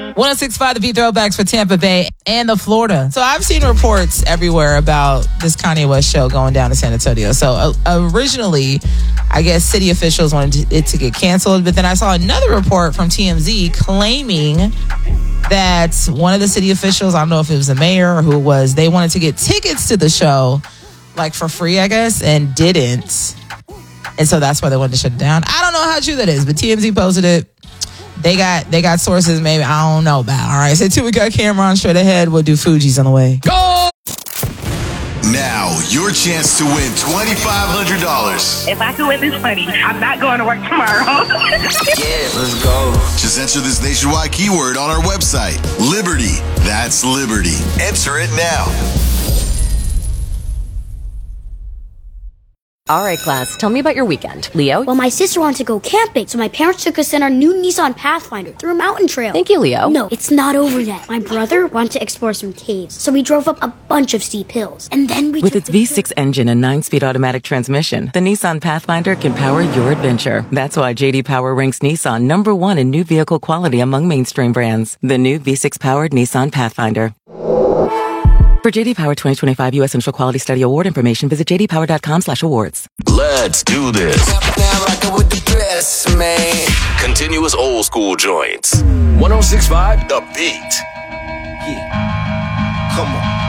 106.5 The Beat Throwbacks for Tampa Bay and the Florida. So I've seen reports everywhere about this Kanye West show going down to San Antonio. So originally, I guess city officials wanted it to get canceled. But then I saw another report from TMZ claiming that one of the city officials, I don't know if it was the mayor or who it was, they wanted to get tickets to the show, like for free, I guess, and didn't. And so that's why they wanted to shut it down. I don't know how true that is, but TMZ posted it. They got sources maybe I don't know about. All right, so till we got Cameron straight ahead, we'll do Fuji's on the way. Go! Now, your chance to win $2,500. If I can win this money, I'm not going to work tomorrow. Yeah, let's go. Just enter this nationwide keyword on our website. Liberty. That's Liberty. Enter it now. All right, class, tell me about your weekend. Leo? Well, my sister wanted to go camping, so my parents took us in our new Nissan Pathfinder through a mountain trail. Thank you, Leo. No, it's not over yet. My brother wanted to explore some caves, so we drove up a bunch of steep hills. And then we With its V6 engine and 9-speed automatic transmission, the Nissan Pathfinder can power your adventure. That's why J.D. Power ranks Nissan #1 in new vehicle quality among mainstream brands. The new V6-powered Nissan Pathfinder. For JD Power 2025 U.S. Central Quality Study Award information, visit jdpower.com/awards. Let's do this. Now rockin' with the best, man. Continuous old school joints. 106.5 The Beat. Yeah. Come on.